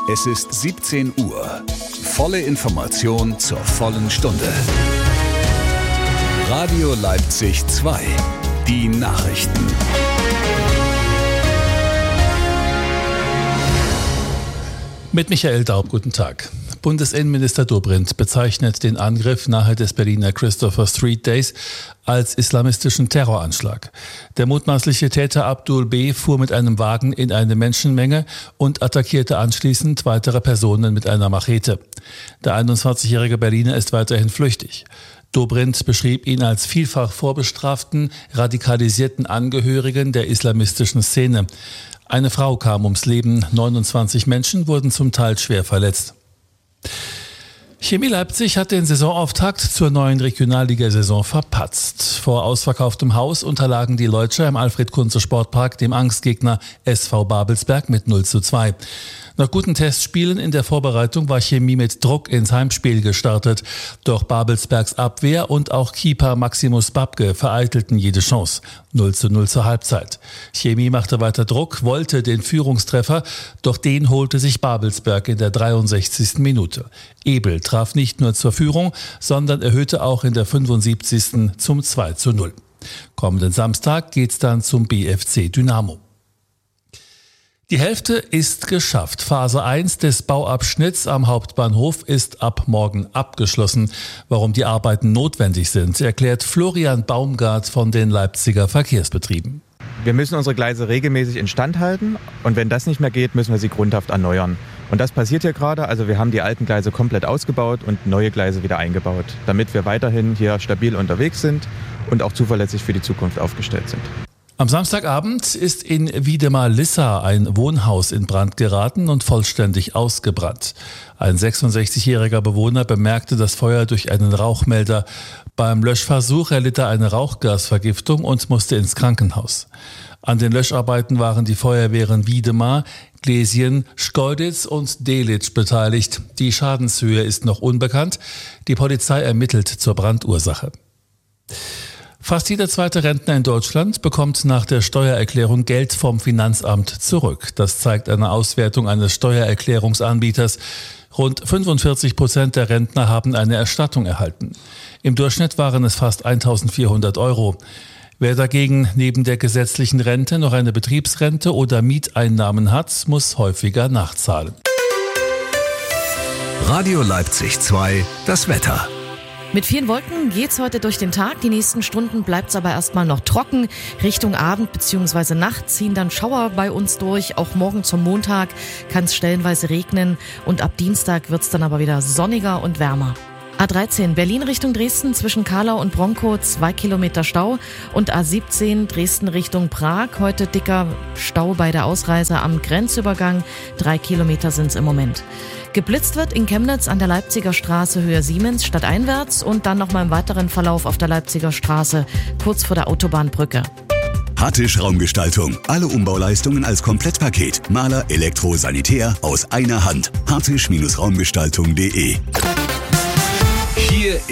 Es ist 17 Uhr. Volle Information zur vollen Stunde. Radio Leipzig 2. Die Nachrichten. Mit Michael Daub, guten Tag. Bundesinnenminister Dobrindt bezeichnet den Angriff nahe des Berliner Christopher Street Days als islamistischen Terroranschlag. Der mutmaßliche Täter Abdul B. fuhr mit einem Wagen in eine Menschenmenge und attackierte anschließend weitere Personen mit einer Machete. Der 21-jährige Berliner ist weiterhin flüchtig. Dobrindt beschrieb ihn als vielfach vorbestraften, radikalisierten Angehörigen der islamistischen Szene. Eine Frau kam ums Leben, 29 Menschen wurden zum Teil schwer verletzt. Chemie Leipzig hat den Saisonauftakt zur neuen Regionalligasaison verpatzt. Vor ausverkauftem Haus unterlagen die Leutscher im Alfred-Kunze-Sportpark dem Angstgegner SV Babelsberg mit 0:2. Nach guten Testspielen in der Vorbereitung war Chemie mit Druck ins Heimspiel gestartet. Doch Babelsbergs Abwehr und auch Keeper Maximus Babke vereitelten jede Chance. 0:0 zur Halbzeit. Chemie machte weiter Druck, wollte den Führungstreffer, doch den holte sich Babelsberg in der 63. Minute. Ebel traf nicht nur zur Führung, sondern erhöhte auch in der 75. zum 2:0. Kommenden Samstag geht's dann zum BFC Dynamo. Die Hälfte ist geschafft. Phase 1 des Bauabschnitts am Hauptbahnhof ist ab morgen abgeschlossen. Warum die Arbeiten notwendig sind, erklärt Florian Baumgart von den Leipziger Verkehrsbetrieben. Wir müssen unsere Gleise regelmäßig instand halten und wenn das nicht mehr geht, müssen wir sie grundhaft erneuern. Und das passiert hier gerade. Also wir haben die alten Gleise komplett ausgebaut und neue Gleise wieder eingebaut, damit wir weiterhin hier stabil unterwegs sind und auch zuverlässig für die Zukunft aufgestellt sind. Am Samstagabend ist in Wiedemar-Lissa ein Wohnhaus in Brand geraten und vollständig ausgebrannt. Ein 66-jähriger Bewohner bemerkte das Feuer durch einen Rauchmelder. Beim Löschversuch erlitt er eine Rauchgasvergiftung und musste ins Krankenhaus. An den Löscharbeiten waren die Feuerwehren Wiedemar, Glesien, Schkeuditz und Delitzsch beteiligt. Die Schadenshöhe ist noch unbekannt. Die Polizei ermittelt zur Brandursache. Fast jeder zweite Rentner in Deutschland bekommt nach der Steuererklärung Geld vom Finanzamt zurück. Das zeigt eine Auswertung eines Steuererklärungsanbieters. Rund 45% der Rentner haben eine Erstattung erhalten. Im Durchschnitt waren es fast 1.400 €. Wer dagegen neben der gesetzlichen Rente noch eine Betriebsrente oder Mieteinnahmen hat, muss häufiger nachzahlen. Radio Leipzig 2, das Wetter. Mit vielen Wolken geht's heute durch den Tag. Die nächsten Stunden bleibt's aber erstmal noch trocken. Richtung Abend bzw. Nacht ziehen dann Schauer bei uns durch. Auch morgen zum Montag kann es stellenweise regnen. Und ab Dienstag wird's dann aber wieder sonniger und wärmer. A13 Berlin Richtung Dresden zwischen Kahlau und Bronkow 2 Kilometer Stau und A17 Dresden Richtung Prag. Heute dicker Stau bei der Ausreise am Grenzübergang. 3 Kilometer sind's im Moment. Geblitzt wird in Chemnitz an der Leipziger Straße Höhe Siemens stadteinwärts und dann nochmal im weiteren Verlauf auf der Leipziger Straße kurz vor der Autobahnbrücke. Hartisch Raumgestaltung. Alle Umbauleistungen als Komplettpaket. Maler, Elektro, Sanitär aus einer Hand. hartisch-raumgestaltung.de. Hier